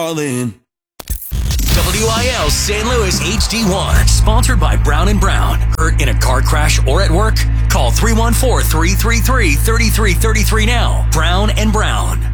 All in. WIL St. Louis HD1, sponsored by Brown & Brown. Hurt in a car crash or at work? Call 314-333-3333 now. Brown & Brown.